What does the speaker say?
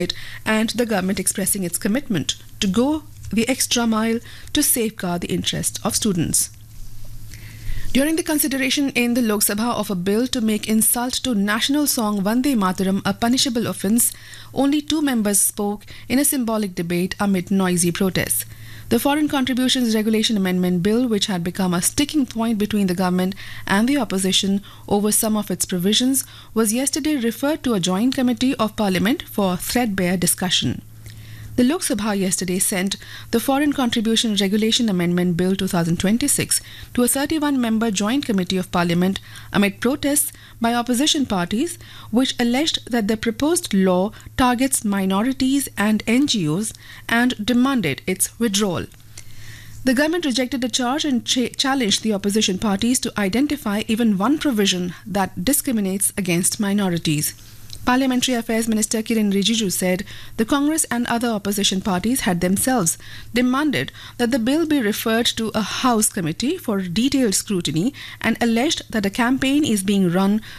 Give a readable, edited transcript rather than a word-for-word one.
and the government expressing its commitment to go the extra mile to safeguard the interests of students. During the consideration in the Lok Sabha of a bill to make insult to national song Vande Mataram a punishable offence, only 2 members spoke in a symbolic debate amid noisy protests. The Foreign Contributions Regulation Amendment Bill, which had become a sticking point between the government and the opposition over some of its provisions, was yesterday referred to a joint committee of Parliament for threadbare discussion. The Lok Sabha yesterday sent the Foreign Contribution Regulation Amendment Bill 2026 to a 31-member joint committee of Parliament amid protests by opposition parties, which alleged that the proposed law targets minorities and NGOs and demanded its withdrawal. The government rejected the charge and challenged the opposition parties to identify even one provision that discriminates against minorities. Parliamentary Affairs Minister Kiren Rijiju said the Congress and other opposition parties had themselves demanded that the bill be referred to a House committee for detailed scrutiny and alleged that a campaign is being run